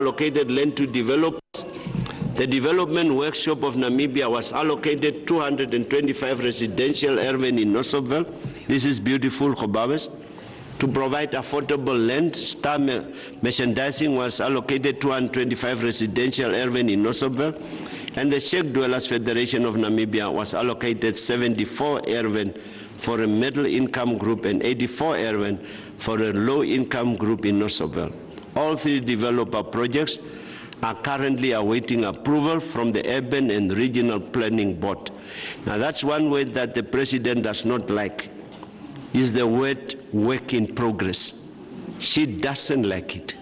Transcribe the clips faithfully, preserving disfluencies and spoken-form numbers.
allocated land to developers. The Development Workshop of Namibia was allocated two hundred twenty-five residential erven in Nossobel. This is beautiful, Khobabes. To provide affordable land, Star Merchandising was allocated two hundred twenty-five residential erven in Nossobel, and the Sheikh Dwellers Federation of Namibia was allocated seventy-four erven for a middle income group and eighty-four erven for a low income group in Nossobel. All three developer projects are currently awaiting approval from the Urban and Regional Planning Board. Now that's one word that the President does not like, is the word work in progress. She doesn't like it.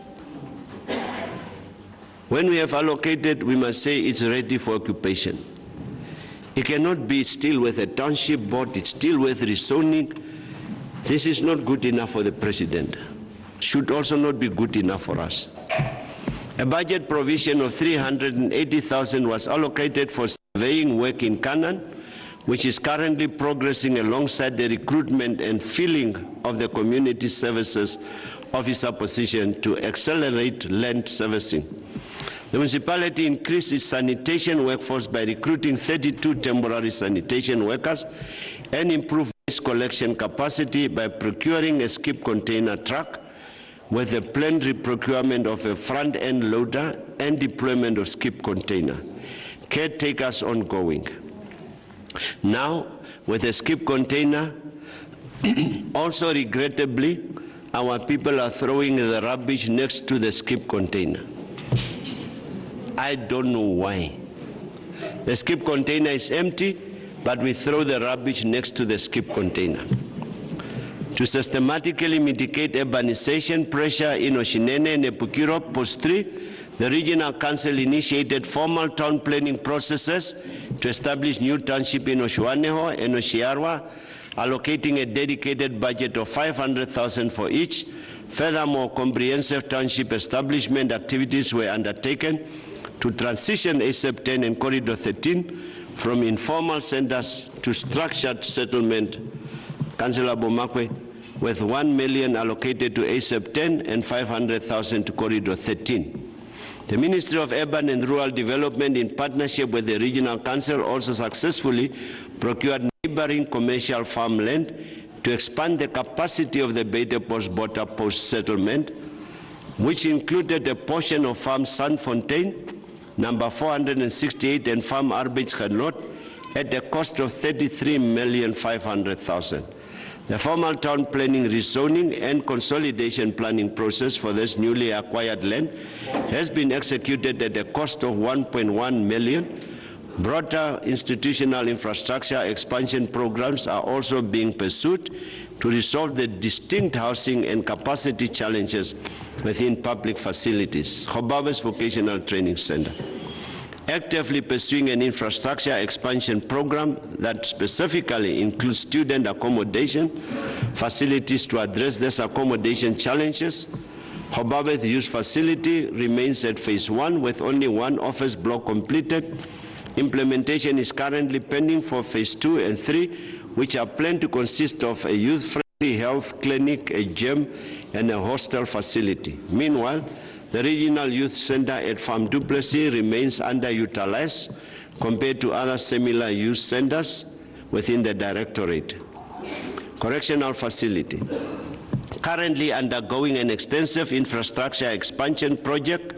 When we have allocated, we must say it's ready for occupation. It cannot be still with a township board, it's still with rezoning. This is not good enough for the President. Should also not be good enough for us. A budget provision of three hundred eighty thousand was allocated for surveying work in Canaan, which is currently progressing alongside the recruitment and filling of the community services officer position to accelerate land servicing. The municipality increased its sanitation workforce by recruiting thirty-two temporary sanitation workers and improved waste collection capacity by procuring a skip container truck with the planned procurement of a front-end loader and deployment of skip container. Caretakers ongoing. Now, with a skip container, also regrettably, our people are throwing the rubbish next to the skip container. I don't know why. The skip container is empty, but we throw the rubbish next to the skip container. To systematically mitigate urbanization pressure in Oshinene and Epukiro, Post three, the Regional Council initiated formal town planning processes to establish new township in Oshuaneho and Oshiarwa, allocating a dedicated budget of five hundred thousand for each. Furthermore, comprehensive township establishment activities were undertaken to transition A S E P ten and Corridor thirteen from informal centers to structured settlement. Councillor Bomakwe, with one million allocated to A S E P ten and five hundred thousand to Corridor thirteen. The Ministry of Urban and Rural Development, in partnership with the Regional Council, also successfully procured neighboring commercial farmland to expand the capacity of the Beta Post Border Post settlement, which included a portion of Farm Sandfontein, number four hundred sixty-eight, and Farm Arbeidsgenot at a cost of thirty-three million five hundred thousand. The formal town planning, rezoning, and consolidation planning process for this newly acquired land has been executed at a cost of one point one million. Broader institutional infrastructure expansion programs are also being pursued to resolve the distinct housing and capacity challenges within public facilities. Khobabes Vocational Training Center, actively pursuing an infrastructure expansion program that specifically includes student accommodation facilities to address these accommodation challenges. Khobabes Youth Facility remains at phase one with only one office block completed. Implementation is currently pending for phase two and three, which are planned to consist of a youth-friendly health clinic, a gym, and a hostel facility. Meanwhile, the Regional Youth Center at Farm du Plessis remains underutilized compared to other similar youth centers within the Directorate. Correctional Facility, currently undergoing an extensive infrastructure expansion project,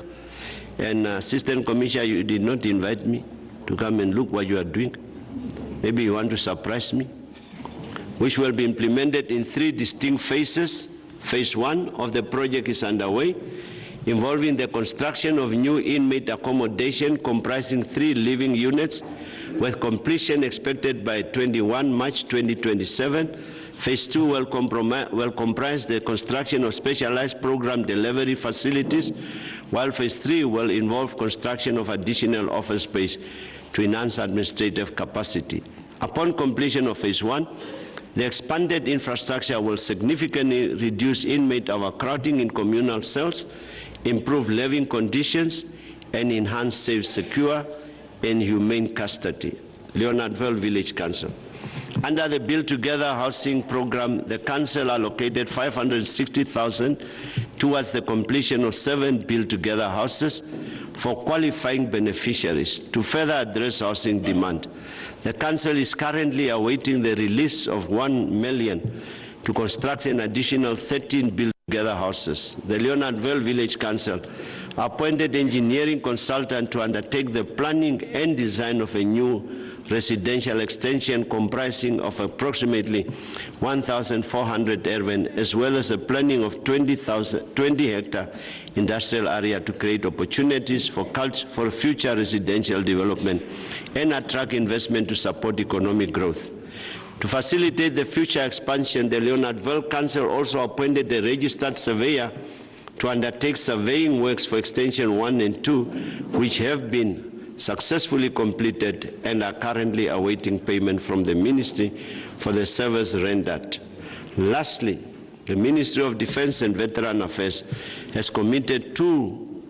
and uh, Assistant Commissioner, you did not invite me to come and look what you are doing. Maybe you want to surprise me, which will be implemented in three distinct phases. Phase one of the project is underway, involving the construction of new inmate accommodation comprising three living units, with completion expected by twenty-first March twenty twenty-seven. Phase two will, will comprise the construction of specialized program delivery facilities, while phase three will involve construction of additional office space to enhance administrative capacity. Upon completion of phase one, the expanded infrastructure will significantly reduce inmate overcrowding in communal cells, improve living conditions, and enhance safe, secure, and humane custody. Leonardville Village Council. Under the Build Together housing program, the council allocated five hundred sixty thousand dollars towards the completion of seven Build Together houses for qualifying beneficiaries to further address housing demand. The council is currently awaiting the release of one million dollars to construct an additional thirteen Build Together houses. The Leonardville Village Council appointed engineering consultant to undertake the planning and design of a new residential extension comprising of approximately one thousand four hundred urban, as well as a planning of twenty hectare industrial area to create opportunities for, culture, for future residential development and attract investment to support economic growth. To facilitate the future expansion, the Leonardville Council also appointed a registered surveyor to undertake surveying works for extension one and two, which have been successfully completed and are currently awaiting payment from the Ministry for the service rendered. Lastly, the Ministry of Defense and Veteran Affairs has committed to,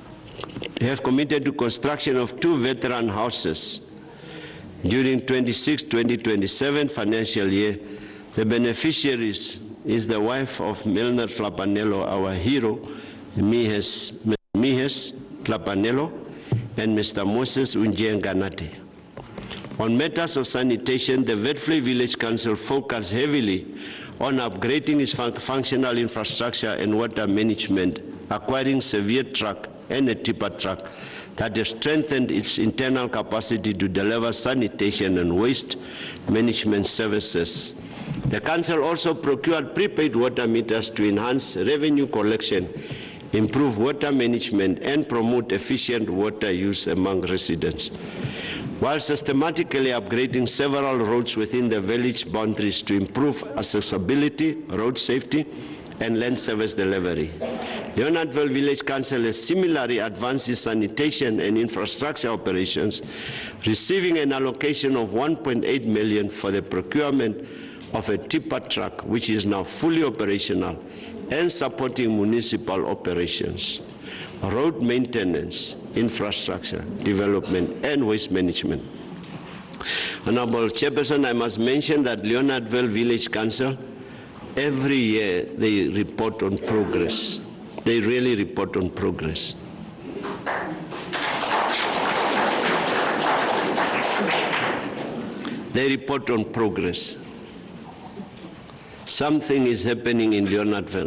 have committed to construction of two veteran houses during twenty-six twenty twenty-seven financial year. The beneficiaries is the wife of Milner Clapanello, our hero, Mihes, Mihes Clapanello, and Mister Moses Unjenganate. On matters of sanitation, the Witfley Village Council focused heavily on upgrading its fun functional infrastructure and water management, acquiring severe truck and a tipper truck that has strengthened its internal capacity to deliver sanitation and waste management services. The Council also procured prepaid water meters to enhance revenue collection, improve water management, and promote efficient water use among residents, while systematically upgrading several roads within the village boundaries to improve accessibility, road safety, and land service delivery. Leonardville Village Council has similarly advanced its sanitation and infrastructure operations, receiving an allocation of one point eight million dollars for the procurement of a tipper truck, which is now fully operational, and supporting municipal operations, road maintenance, infrastructure development, and waste management. Honorable Chairperson, I must mention that Leonardville Village Council, every year they report on progress. They really report on progress. They report on progress. Something is happening in Leonardville.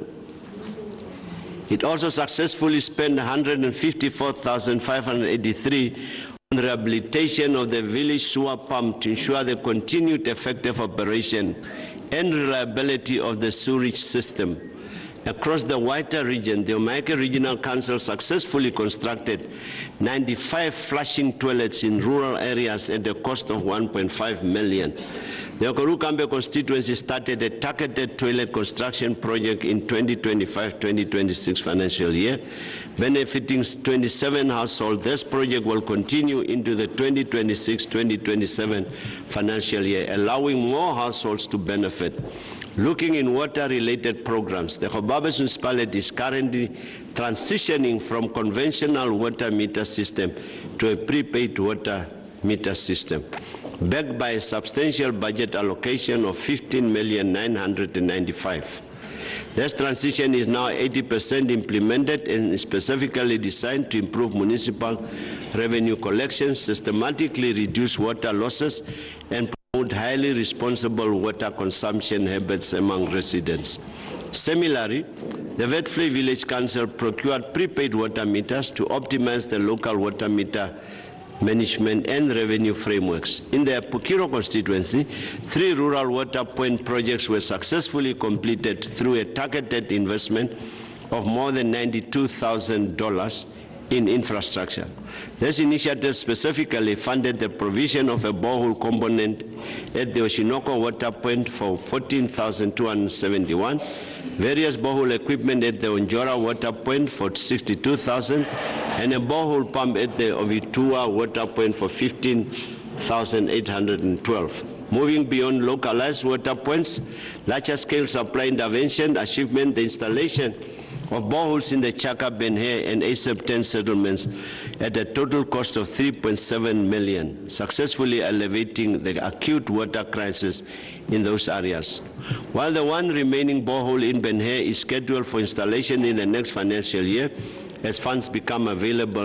It also successfully spent one hundred fifty-four thousand five hundred eighty-three on rehabilitation of the village sewer pump to ensure the continued effective operation and reliability of the sewage system. Across the wider region, the Omagh Regional Council successfully constructed ninety-five flushing toilets in rural areas at the cost of one point five million dollars. The Okorokambe constituency started a targeted toilet construction project in twenty twenty-five twenty twenty-six financial year, benefiting twenty-seven households. This project will continue into the twenty twenty-six twenty twenty-seven financial year, allowing more households to benefit. Looking in water-related programs, the Hobabes municipality is currently transitioning from conventional water meter system to a prepaid water meter system, backed by a substantial budget allocation of fifteen million nine hundred ninety-five thousand dollars. This transition is now eighty percent implemented and is specifically designed to improve municipal revenue collections, systematically reduce water losses, and promote highly responsible water consumption habits among residents. Similarly, the Witfley Village Council procured prepaid water meters to optimize the local water meter management and revenue frameworks. In the Pukiro constituency, three rural water point projects were successfully completed through a targeted investment of more than ninety-two thousand dollars in infrastructure. This initiative specifically funded the provision of a borehole component at the Oshinoko water point for fourteen thousand two hundred seventy-one dollars, various borehole equipment at the Onjora water point for sixty-two thousand dollars, and a borehole pump at the Ovitua water point for fifteen thousand eight hundred twelve dollars. Moving beyond localized water points, larger scale supply intervention, achievement, the installation of boreholes in the Chaka, Benhe, and A S A P ten settlements at a total cost of three point seven million, successfully alleviating the acute water crisis in those areas. While the one remaining borehole in Benhe is scheduled for installation in the next financial year, as funds become available